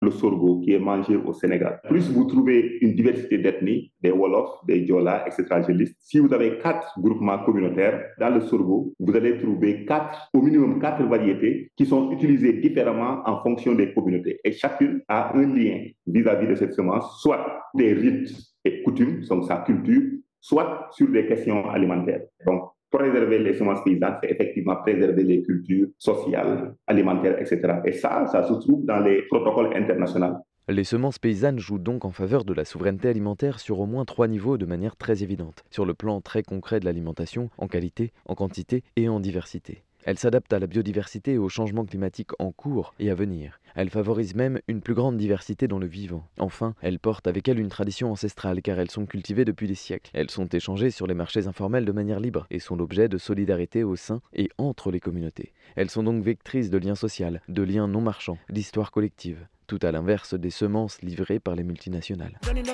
le sorgho qui est mangé au Sénégal. Plus vous trouvez une diversité d'ethnies, des Wolofs, des Diola, etc. Je liste. Si vous avez 4 groupements communautaires, dans le sorgho, vous allez trouver au minimum 4 variétés qui sont utilisées différemment en fonction des communautés. Et chacune a un lien vis-à-vis de cette semence, soit des rites et coutumes, donc sa culture, soit sur des questions alimentaires. Donc, préserver les semences paysannes, c'est effectivement préserver les cultures sociales, alimentaires, etc. Et ça se trouve dans les protocoles internationaux. Les semences paysannes jouent donc en faveur de la souveraineté alimentaire sur au moins 3 niveaux de manière très évidente. Sur le plan très concret de l'alimentation, en qualité, en quantité et en diversité. Elles s'adaptent à la biodiversité et au changement climatique en cours et à venir. Elles favorisent même une plus grande diversité dans le vivant. Enfin, elles portent avec elles une tradition ancestrale car elles sont cultivées depuis des siècles. Elles sont échangées sur les marchés informels de manière libre et sont l'objet de solidarité au sein et entre les communautés. Elles sont donc vectrices de liens sociaux, de liens non marchands, d'histoire collective. Tout à l'inverse des semences livrées par les multinationales.